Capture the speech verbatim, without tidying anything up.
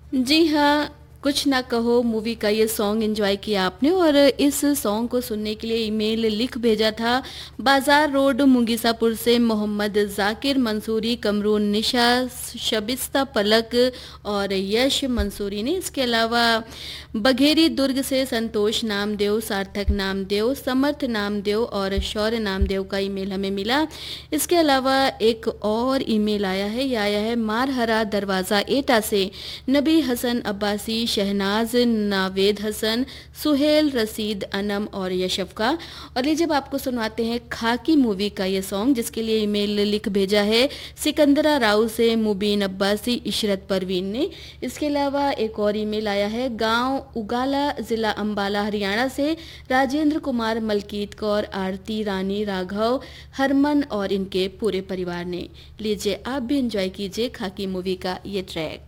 जी हाँ, कुछ ना कहो मूवी का ये सॉन्ग एंजॉय किया आपने और इस सॉन्ग को सुनने के लिए ईमेल लिख भेजा था बाजार रोड मुंगीसापुर से मोहम्मद जाकिर मंसूरी, कमरून निशा, शबिस्ता पलक और यश मंसूरी ने। इसके अलावा बघेरी दुर्ग से संतोष नामदेव, सार्थक नामदेव, समर्थ नामदेव और शौर्य नामदेव का ईमेल हमें मिला। इसके अलावा एक और ईमेल आया है, यह आया है मारहरा दरवाज़ा एटा से नबी हसन अब्बासी, शहनाज, नावेद हसन, सुहेल, रसीद, अनम और यशफ का। और ये जब आपको सुनवाते हैं खाकी मूवी का ये सॉन्ग, जिसके लिए ईमेल लिख भेजा है सिकंदरा राव से मुबीन अब्बासी, इशरत परवीन ने। इसके अलावा एक और ईमेल आया है गांव उगाला, जिला अंबाला, हरियाणा से राजेंद्र कुमार, मलकीत कौर, आरती रानी, राघव, हरमन और इनके पूरे परिवार ने। लीजिए आप भी एंजॉय कीजिए खाकी मूवी का ये ट्रैक।